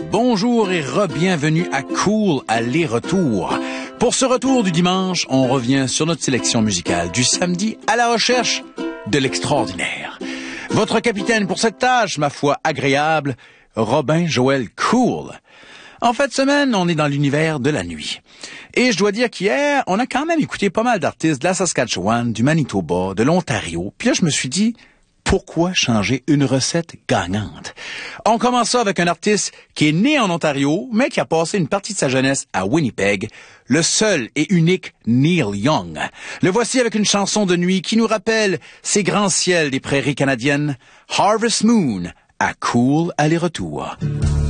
Bonjour et re-bienvenue à Cool aller-retour. Pour ce retour du dimanche, on revient sur notre sélection musicale du samedi à la recherche de l'extraordinaire. Votre capitaine pour cette tâche, ma foi agréable, Robin Joël Cool. En fin de semaine, on est dans l'univers de la nuit. Et je dois dire qu'hier, on a quand même écouté pas mal d'artistes de la Saskatchewan, du Manitoba, de l'Ontario. Puis là, je me suis dit, pourquoi changer une recette gagnante? On commence ça avec un artiste qui est né en Ontario, mais qui a passé une partie de sa jeunesse à Winnipeg, le seul et unique Neil Young. Le voici avec une chanson de nuit qui nous rappelle ces grands ciels des prairies canadiennes, Harvest Moon, à Cool aller-retour.